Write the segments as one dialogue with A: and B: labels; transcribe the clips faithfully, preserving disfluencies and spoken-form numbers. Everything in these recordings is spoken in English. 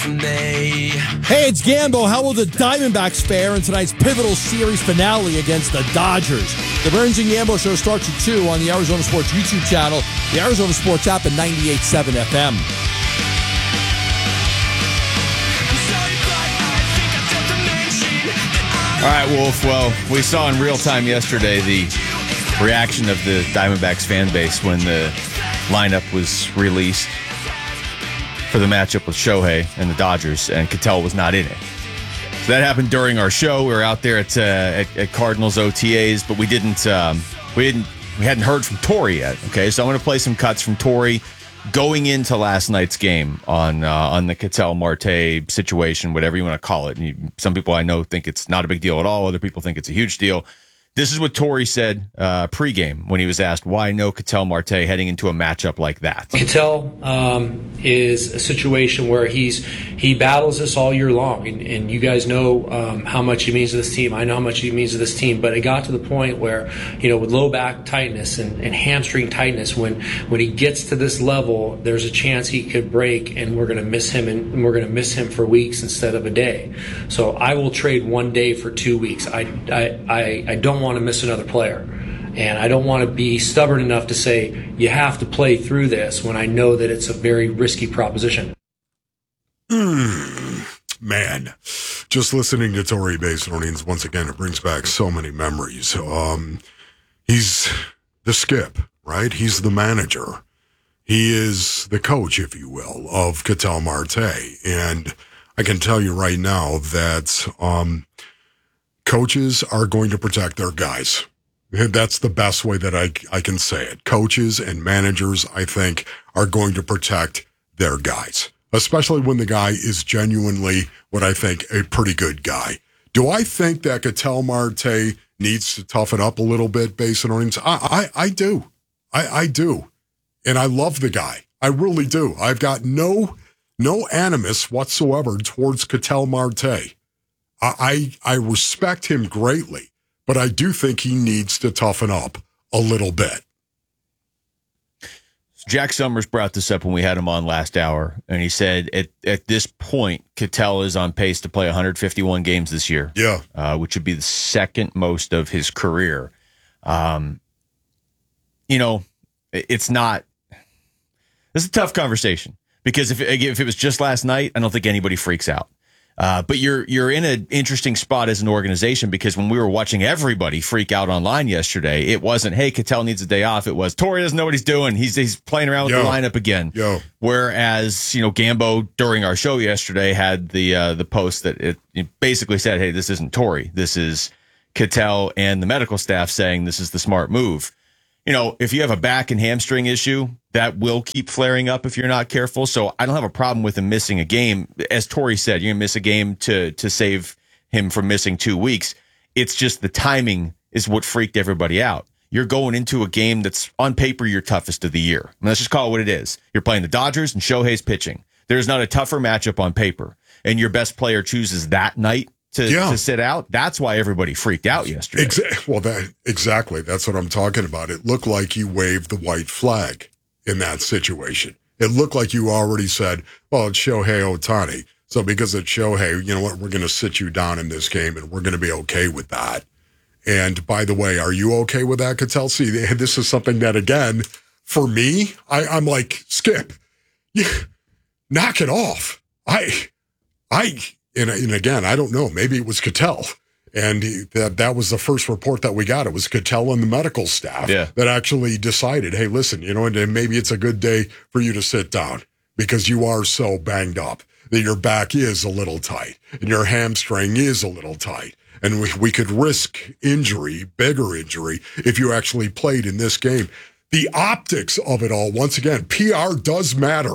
A: me.
B: Hey, it's Gambo. How will the Diamondbacks fare in tonight's pivotal series finale against the Dodgers? The Burns and Gambo show starts at two on the Arizona Sports YouTube channel, the Arizona Sports app, and ninety-eight point seven F M.
C: All right, Wolf. Well, we saw in real time yesterday the reaction of the Diamondbacks fan base when the lineup was released for the matchup with Shohei and the Dodgers, and Ketel was not in it. So that happened during our show. We were out there at uh, at, at Cardinals O T As, but we didn't um, we didn't we hadn't heard from Torey yet. Okay, so I'm going to play some cuts from Torey going into last night's game on uh, on the Ketel Marte situation, whatever you want to call it. And you, some people I know think it's not a big deal at all. Other people think it's a huge deal. This is what Torey said uh, pregame when he was asked why no Ketel Marte heading into a matchup like that.
D: Ketel um, is a situation where he's he battles us all year long, and, and you guys know um, how much he means to this team. I know how much he means to this team, but it got to the point where, you know, with low back tightness and, and hamstring tightness, when when he gets to this level, there's a chance he could break, and we're going to miss him, and, and we're going to miss him for weeks instead of a day. So I will trade one day for two weeks. I I I, I don't want want to miss another player, and I don't want to be stubborn enough to say you have to play through this when I know that it's a very risky proposition.
E: Mm, man, just listening to Torey Basinonians once again, it brings back so many memories. Um, he's the skip, right? He's the manager. He is the coach, if you will, of Ketel Marte, and I can tell you right now that um, coaches are going to protect their guys. That's the best way that I, I can say it. Coaches and managers, I think, are going to protect their guys, especially when the guy is genuinely what I think a pretty good guy. Do I think that Ketel Marte needs to toughen up a little bit based on earnings? I, I, I do. I, I do. And I love the guy. I really do. I've got no, no animus whatsoever towards Ketel Marte. I, I respect him greatly, but I do think he needs to toughen up a little bit.
C: Jack Summers brought this up when we had him on last hour, and he said at, at this point, Ketel is on pace to play one hundred fifty-one games this year.
E: Yeah.
C: Uh, which would be the second most of his career. Um, you know, it's not – this is a tough conversation because if, if it was just last night, I don't think anybody freaks out. Uh, but you're you're in an interesting spot as an organization because when we were watching everybody freak out online yesterday, it wasn't, hey, Ketel needs a day off. It was, Torey doesn't know what he's doing. He's he's playing around with
E: Yo.
C: the lineup again.
E: Yo.
C: Whereas, you know, Gambo during our show yesterday had the uh, the post that it, it basically said, hey, this isn't Torey. This is Ketel and the medical staff saying this is the smart move. You know, if you have a back and hamstring issue, that will keep flaring up if you're not careful. So I don't have a problem with him missing a game. As Torey said, you're going to miss a game to to save him from missing two weeks. It's just the timing is what freaked everybody out. You're going into a game that's on paper your toughest of the year. I mean, let's just call it what it is. You're playing the Dodgers and Shohei's pitching. There's not a tougher matchup on paper. And your best player chooses that night to,
E: yeah.
C: to sit out. That's why everybody freaked out yesterday.
E: Exa- well, that exactly. That's what I'm talking about. It looked like you waved the white flag in that situation. It looked like you already said, well, it's Shohei Ohtani. So because it's Shohei, you know what, we're going to sit you down in this game and we're going to be okay with that. And by the way, are you okay with that, Ketel? See, this is something that, again, for me, I, I'm like, Skip, you, knock it off. I, I, and, and again, I don't know, maybe it was Ketel. And he, that that was the first report that we got. It was Ketel and the medical staff
C: yeah.
E: that actually decided, hey, listen, you know, and maybe it's a good day for you to sit down because you are so banged up that your back is a little tight and your hamstring is a little tight. And we, we could risk injury, bigger injury, if you actually played in this game. The optics of it all, once again, P R does matter.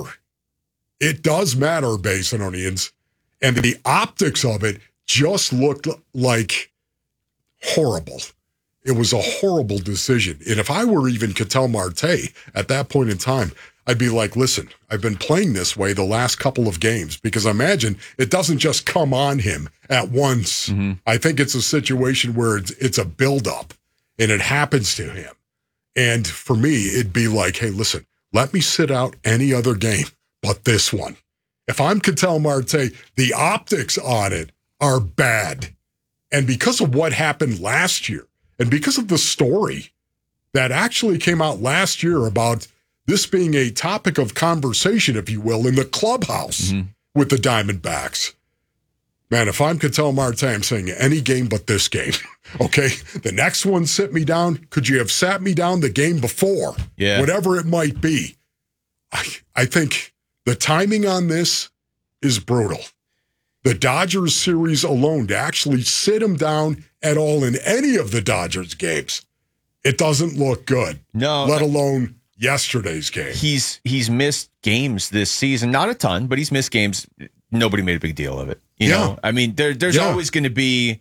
E: It does matter, Basinonians. And the optics of it just looked like horrible. It was a horrible decision. And if I were even Ketel Marte at that point in time, I'd be like, listen, I've been playing this way the last couple of games because I imagine it doesn't just come on him at once. Mm-hmm. I think it's a situation where it's, it's a buildup and it happens to him. And for me, it'd be like, hey, listen, let me sit out any other game but this one. If I'm Ketel Marte, the optics on it are bad. And because of what happened last year, and because of the story that actually came out last year about this being a topic of conversation, if you will, in the clubhouse mm-hmm. with the Diamondbacks, man, if I'm Ketel Marte, I'm saying any game but this game. Okay? The next one, sit me down. Could you have sat me down the game before?
C: Yeah.
E: Whatever it might be. I, I think the timing on this is brutal. The Dodgers series alone, to actually sit him down at all in any of the Dodgers games, it doesn't look good.
C: No.
E: Let alone yesterday's game.
C: He's he's missed games this season. Not a ton, but he's missed games. Nobody made a big deal of it. You
E: yeah.
C: know, I mean, there, there's yeah. always going to be,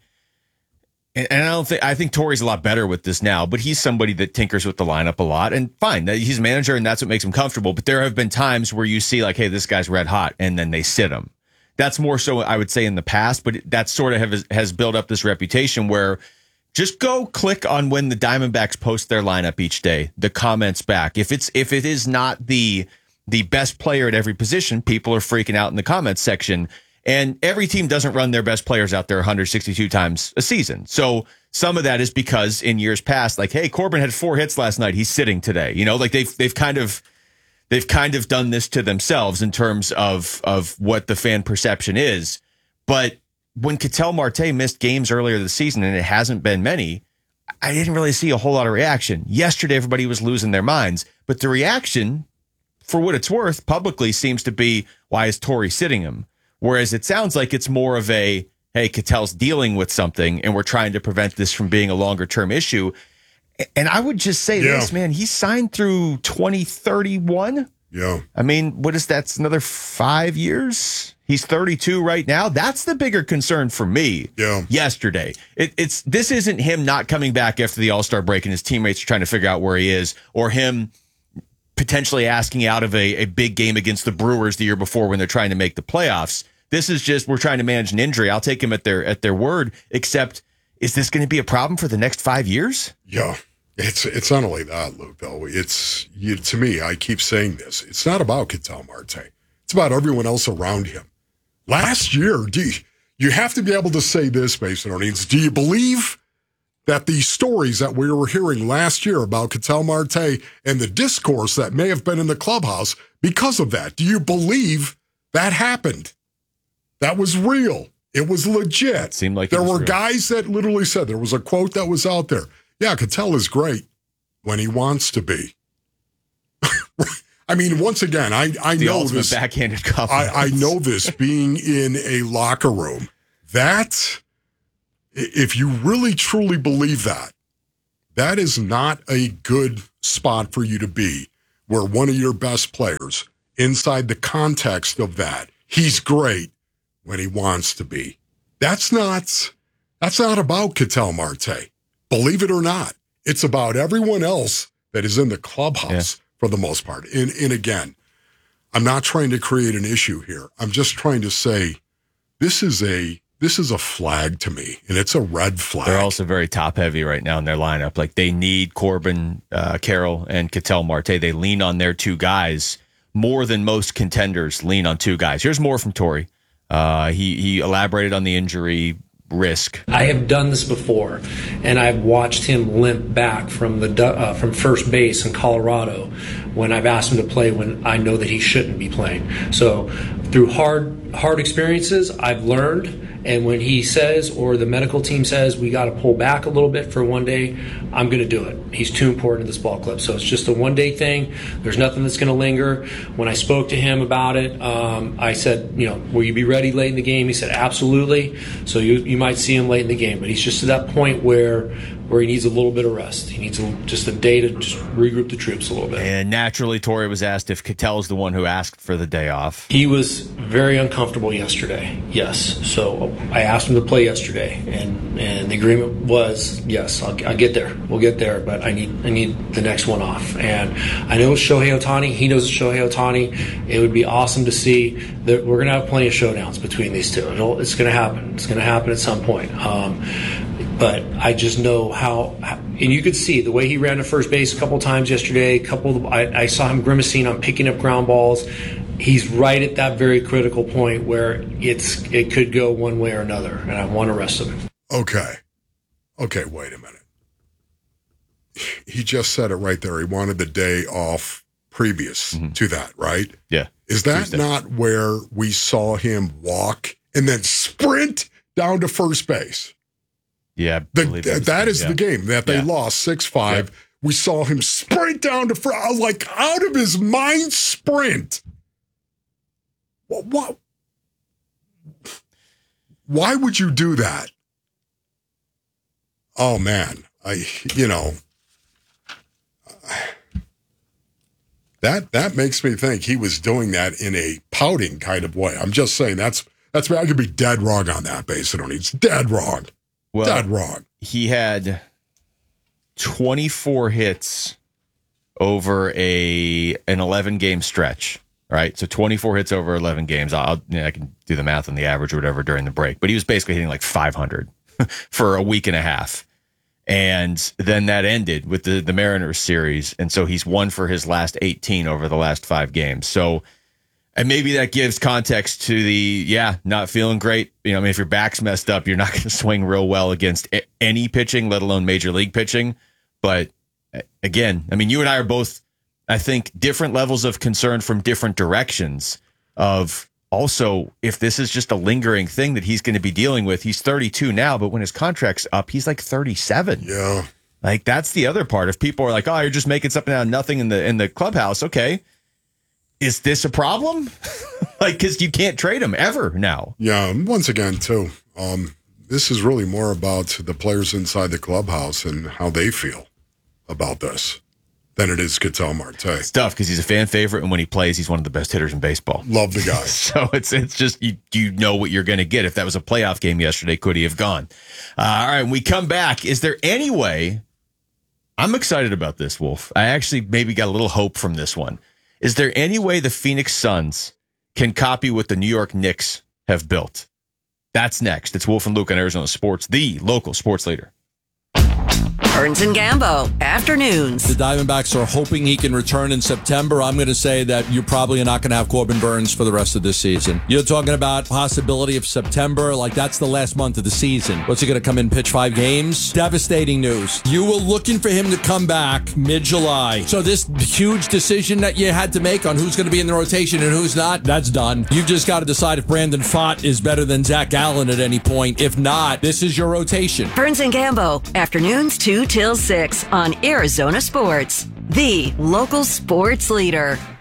C: and I don't think, I think Torrey's a lot better with this now, but he's somebody that tinkers with the lineup a lot, and fine, he's a manager and that's what makes him comfortable. But there have been times where you see like, hey, this guy's red hot, and then they sit him. That's more so, I would say, in the past, but that sort of have, has built up this reputation where just go click on when the Diamondbacks post their lineup each day, the comments back. If it's, if it is not the, the best player at every position, people are freaking out in the comments section. And every team doesn't run their best players out there one hundred sixty-two times a season. So some of that is because in years past, like, hey, Corbin had four hits last night, he's sitting today. You know, like they've they've kind of they've kind of done this to themselves in terms of of what the fan perception is. But when Ketel Marte missed games earlier this season, and it hasn't been many, I didn't really see a whole lot of reaction. Yesterday, everybody was losing their minds, but the reaction, for what it's worth, publicly seems to be, why is Torrey sitting him? Whereas it sounds like it's more of a, hey, Ketel's dealing with something and we're trying to prevent this from being a longer term issue. And I would just say yeah. this, man, he's signed through twenty thirty-one.
E: Yeah.
C: I mean, what is that? It's another five years. He's thirty-two right now. That's the bigger concern for me.
E: Yeah.
C: Yesterday. It, it's this isn't him not coming back after the All-Star break and his teammates are trying to figure out where he is, or him potentially asking out of a, a big game against the Brewers the year before when they're trying to make the playoffs. This is just, we're trying to manage an injury. I'll take him at their at their word, except is this going to be a problem for the next five years?
E: Yeah. It's it's not only that, Luke, though. It's, you, to me, I keep saying this. It's not about Ketel Marte. It's about everyone else around him. Last year, do you, you have to be able to say this, Mason Orleans. Do you believe that the stories that we were hearing last year about Ketel Marte and the discourse that may have been in the clubhouse because of that, do you believe that happened? That was real. It was legit.
C: It seemed like
E: there
C: were
E: real. guys that literally said, there was a quote that was out there. Yeah, Ketel is great when he wants to be. I mean, once again, I, I
C: the
E: know this.
C: Backhanded compliment.
E: I, I know this being in a locker room. That, if you really truly believe that, that is not a good spot for you to be, where one of your best players, inside the context of that, he's great when he wants to be. That's not, that's not about Ketel Marte. Believe it or not, it's about everyone else that is in the clubhouse yeah. for the most part. And, and again, I'm not trying to create an issue here. I'm just trying to say this is a this is a flag to me, and it's a red flag.
C: They're also very top heavy right now in their lineup. Like they need Corbin uh, Carroll and Ketel Marte. They lean on their two guys more than most contenders lean on two guys. Here's more from Torrey. Uh, he he elaborated on the injury risk.
D: I have done this before, and I've watched him limp back from the uh, from first base in Colorado when I've asked him to play when I know that he shouldn't be playing. So through hard hard experiences, I've learned. And when he says, or the medical team says, we got to pull back a little bit for one day, I'm going to do it. He's too important to this ball club. So it's just a one-day thing. There's nothing that's going to linger. When I spoke to him about it, um, I said, you know, will you be ready late in the game? He said, absolutely. So you you might see him late in the game. But he's just to that point where where he needs a little bit of rest. He needs a, just a day to just regroup the troops a little bit.
C: And naturally, Torrey was asked if Ketel's the one who asked for the day off.
D: He was very uncomfortable yesterday, yes. So I asked him to play yesterday, and, and the agreement was, yes, I'll, I'll get there. We'll get there, but I need I need the next one off. And I know it's Shohei Ohtani. He knows it's Shohei Ohtani. It would be awesome to see that we're going to have plenty of showdowns between these two. It'll, it's going to happen. It's going to happen at some point. Um, But I just know how, and you could see the way he ran to first base a couple times yesterday. A couple, of, I, I saw him grimacing on picking up ground balls. he's right at that very critical point where it's it could go one way or another, and I want to rest him.
E: Okay. Okay, wait a minute. He just said it right there. He wanted the day off previous mm-hmm. to that, right?
C: Yeah.
E: Is that
C: Tuesday.
E: Not where we saw him walk and then sprint down to first base?
C: Yeah.
E: The, that, that is yeah. the game that they yeah. lost six five. Yep. We saw him sprint down to first. I was like, out of his mind sprint. What, what? Why would you do that? Oh, man. I, you know, that that makes me think he was doing that in a pouting kind of way. I'm just saying that's, that's I could be dead wrong on that base. I don't It's dead wrong.
C: Well,
E: dead wrong.
C: He had twenty-four hits over a an eleven game stretch, right? So twenty-four hits over eleven games. I'll, you know, I can do the math on the average or whatever during the break, but he was basically hitting like five hundred for a week and a half. And then that ended with the, the Mariners series. And so he's won for his last eighteen over the last five games. So, and maybe that gives context to the, yeah, not feeling great. You know, I mean, if your back's messed up, you're not going to swing real well against a- any pitching, let alone major league pitching. But again, I mean, you and I are both, I think, different levels of concern from different directions of also, if this is just a lingering thing that he's going to be dealing with. He's thirty-two now, but when his contract's up, he's like thirty-seven.
E: Yeah.
C: Like, that's the other part. If people are like, oh, you're just making something out of nothing in the in the clubhouse, okay. Is this a problem? Like, because you can't trade him ever now.
E: Yeah, once again, too, um, this is really more about the players inside the clubhouse and how they feel about this than it is Ketel Marte.
C: It's tough because he's a fan favorite, and when he plays, he's one of the best hitters in baseball.
E: Love the guy.
C: So it's it's just, you, you know what you're going to get. If that was a playoff game yesterday, could he have gone? Uh, all right, when we come back, is there any way, I'm excited about this, Wolf. I actually maybe got a little hope from this one. Is there any way the Phoenix Suns can copy what the New York Knicks have built? That's next. It's Wolf and Luke on Arizona Sports, the local sports leader.
A: Burns and Gambo, afternoons.
B: The Diamondbacks are hoping he can return in September. I'm going to say that you're probably not going to have Corbin Burns for the rest of this season. You're talking about possibility of September, like that's the last month of the season. What's he going to come in, pitch five games? Devastating news. You were looking for him to come back mid-July. So this huge decision that you had to make on who's going to be in the rotation and who's not, that's done. You've just got to decide if Brandon Pfaadt is better than Zach Allen at any point. If not, this is your rotation.
A: Burns and Gambo, afternoons two till six on Arizona Sports, the local sports leader.